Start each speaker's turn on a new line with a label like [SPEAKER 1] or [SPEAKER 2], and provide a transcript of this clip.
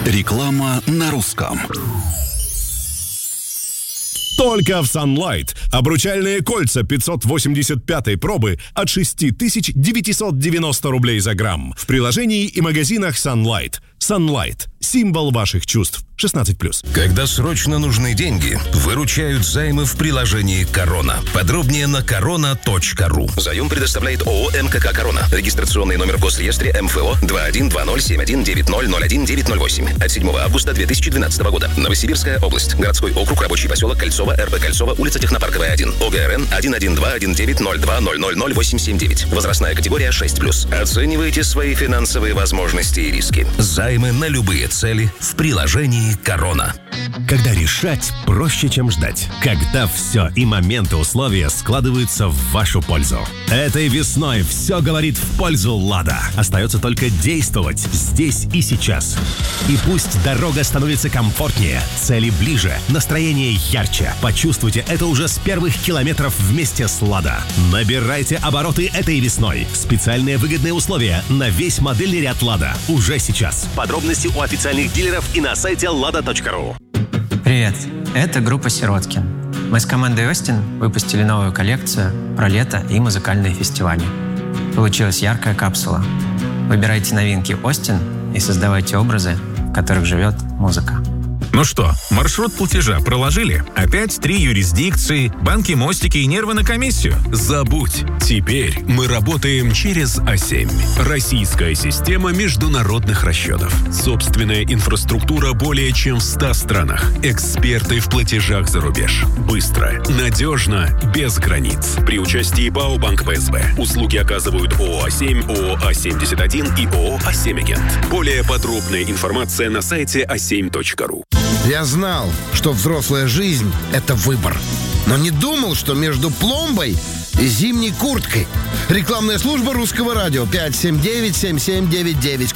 [SPEAKER 1] Реклама на русском.
[SPEAKER 2] Только в Sunlight. Обручальные кольца 585 пробы от 6990 рублей за грамм. В приложении и магазинах Sunlight. Sunlight. Символ ваших чувств. 16+.
[SPEAKER 3] Когда срочно нужны деньги, выручают займы в приложении «Корона». Подробнее на korona.ru. Заем предоставляет ООО «МКК Корона». Регистрационный номер в Госреестре МФО 212071901908 от 7 августа 2012 года. Новосибирская область. Городской округ, рабочий поселок Кольцово, РБ Кольцово, улица Технопарковая, 1. ОГРН 1121902000879. Возрастная категория 6+. Оценивайте свои финансовые возможности и риски. Займы на любые цели в приложении «Корона».
[SPEAKER 4] Когда решать проще, чем ждать. Когда все и моменты условия складываются в вашу пользу. Этой весной все говорит в пользу «Лада». Остается только действовать здесь и сейчас. И пусть дорога становится комфортнее, цели ближе, настроение ярче. Почувствуйте это уже с первых километров вместе с «Лада». Набирайте обороты этой весной. Специальные выгодные условия на весь модельный ряд «Лада» уже сейчас. Подробности у официальных дилеров и на сайте lada.ru.
[SPEAKER 5] Привет, это группа «Сироткин». Мы с командой «Остин» выпустили новую коллекцию про лето и музыкальные фестивали. Получилась яркая капсула. Выбирайте новинки «Остин» и создавайте образы, в которых живет музыка.
[SPEAKER 6] Ну что, маршрут платежа проложили? Опять 3 юрисдикции, банки, мостики и нервы на комиссию?
[SPEAKER 7] Забудь. Теперь мы работаем через А7. Российская система международных расчетов. Собственная инфраструктура более чем в 100 странах. Эксперты в платежах за рубеж. Быстро, надежно, без границ. При участии ПАО «Банк ПСБ». Услуги оказывают ООО А7, ООО А71 и ООО А7-агент. Более подробная информация на сайте a7.ru.
[SPEAKER 8] Я знал, что взрослая жизнь – это выбор. Но не думал, что между пломбой и зимней курткой. Рекламная служба Русского радио 579-7799.